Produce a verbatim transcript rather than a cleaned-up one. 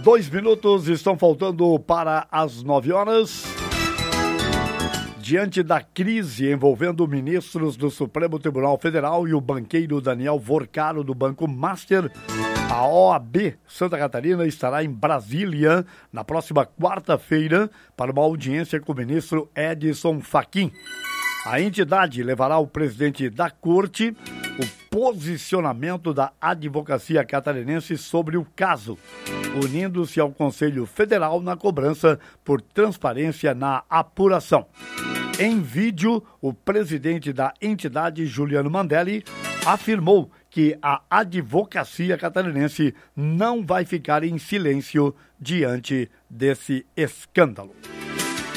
Dois minutos estão faltando para as nove horas. Diante da crise envolvendo ministros do Supremo Tribunal Federal e o banqueiro Daniel Vorcaro do Banco Master, a O A B Santa Catarina estará em Brasília na próxima quarta-feira para uma audiência com o ministro Edson Fachin. A entidade levará ao presidente da corte o posicionamento da advocacia catarinense sobre o caso, unindo-se ao Conselho Federal na cobrança por transparência na apuração. Em vídeo, o presidente da entidade, Juliano Mandelli, afirmou que a advocacia catarinense não vai ficar em silêncio diante desse escândalo.